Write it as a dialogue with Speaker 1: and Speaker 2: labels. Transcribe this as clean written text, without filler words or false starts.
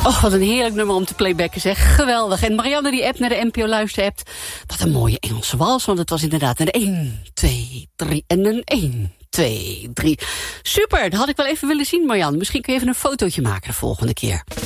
Speaker 1: Oh, wat een heerlijk nummer om te playbacken, zeg. Geweldig. En Marianne die app naar de NPO Luister hebt. Wat een mooie Engelse wals, want het was inderdaad een 1, 2, 3 en een 1, 2, 3. Super, dat had ik wel even willen zien, Marianne. Misschien kun je even een fotootje maken de volgende keer.